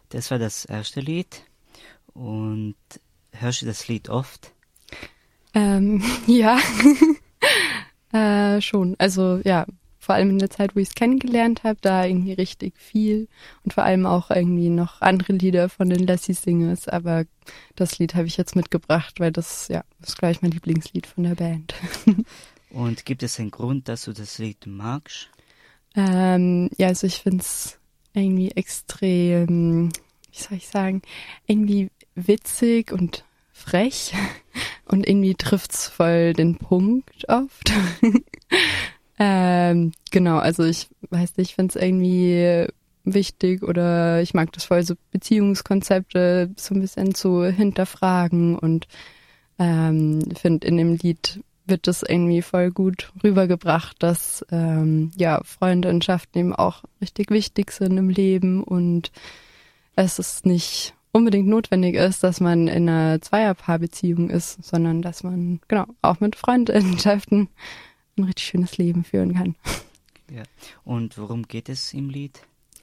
Das war das erste Lied. Und hörst du das Lied oft? Ja, schon. Also ja, vor allem in der Zeit, wo ich es kennengelernt habe, da irgendwie richtig viel und vor allem auch irgendwie noch andere Lieder von den Lassie Singers, aber das Lied habe ich jetzt mitgebracht, weil das, ja, ist gleich mein Lieblingslied von der Band. Und gibt es einen Grund, dass du das Lied magst? Ja, also ich finde es irgendwie extrem, wie soll ich sagen, irgendwie witzig und frech und irgendwie trifft's voll den Punkt oft. Genau, also ich weiß nicht, ich finde es irgendwie wichtig oder ich mag das voll, so Beziehungskonzepte so ein bisschen zu hinterfragen und finde in dem Lied wird das irgendwie voll gut rübergebracht, dass ja Freundschaften eben auch richtig wichtig sind im Leben und es ist nicht unbedingt notwendig ist, dass man in einer Zweierpaarbeziehung ist, sondern dass man genau auch mit Freundschaften ein richtig schönes Leben führen kann. Ja. Und worum geht es im Lied?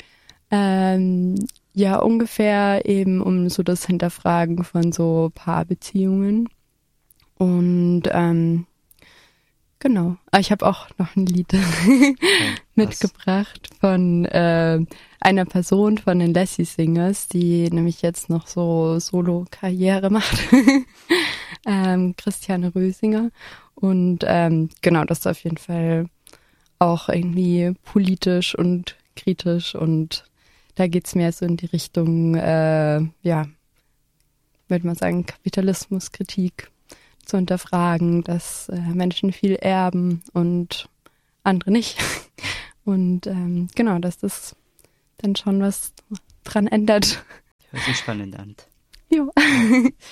Ja, ungefähr eben um so das Hinterfragen von so Paarbeziehungen. Und genau. Aber ich habe auch noch ein Lied mitgebracht von einer Person von den Lassie Singers, die nämlich jetzt noch so Solo-Karriere macht. Christiane Rösinger. Und genau, das ist auf jeden Fall auch irgendwie politisch und kritisch und da geht's mehr so in die Richtung, ja, würde man sagen, Kapitalismuskritik zu hinterfragen, dass Menschen viel erben und andere nicht. Und genau, dass das dann schon was dran ändert. Hört sich spannend an. Jo.